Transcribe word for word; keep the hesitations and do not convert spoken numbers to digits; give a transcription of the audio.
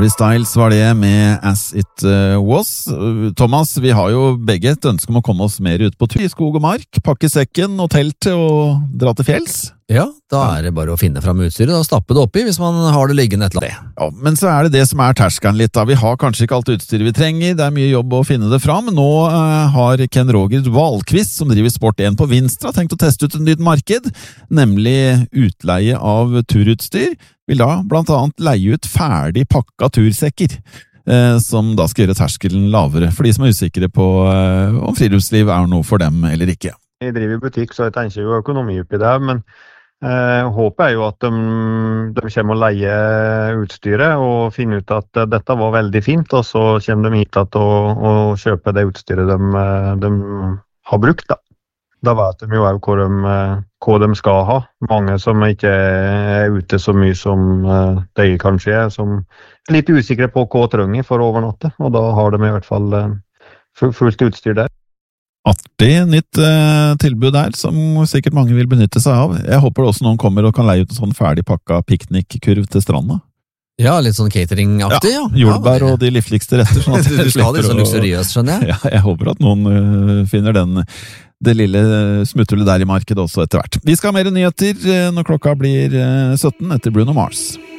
Harry Styles var det med As It Was. Thomas, vi har jo begge et ønske om å komme oss mer ut på tur i skog og mark, pakke sekken og teltet og dra til fjells. Ja, da er det bare å finne fram utstyret og stappe det oppi hvis man har det liggende et eller annet. Ja, men så er det det som er terskelen litt da. Vi har kanskje ikke alt utstyret vi trenger, det er mye jobb å finne det fram. Nå uh, har Ken Roger Wahlqvist, som driver Sport én på Vinstra, tenkt å teste ut en nytt marked, nemlig utleie av turutstyr. Vil da blant annet leie ut ferdig pakka tursekker, uh, som da skal gjøre terskelen lavere, for de som er usikre på uh, om friluftsliv er noe for dem eller ikke. Jeg driver butikk, så jeg tenker jo økonomi oppi det, men Eh, håpet er jo at de, de kommer og leier utstyret og finner ut at dette var veldig fint, og så kommer de hit og, og kjøper det utstyret de, de har brukt. Da, da vet de jo hva de, hva de skal ha. Mange som ikke er ute så mye som de kanskje er, som er litt usikre på hva de trenger for å overnatte, og da har de i hvert fall fullt utstyr der. Artig nytt eh, tilbud der, som sikkert mange vil benytte seg av. Jeg håper også noen kommer og kan leie ut en sånn ferdig pakka piknikkurv til stranda. Ja, litt sånn cateringaktig, ja. ja. Jordbær ja, og de livligste retter. Sånn at du skal ha litt sånn luksuriøst, skjønner jeg. Ja, jeg håper at noen uh, finner den, det lille smutthullet der i markedet også etter hvert. Vi skal ha mer nyheter når klokka blir uh, sytten etter Bruno Mars.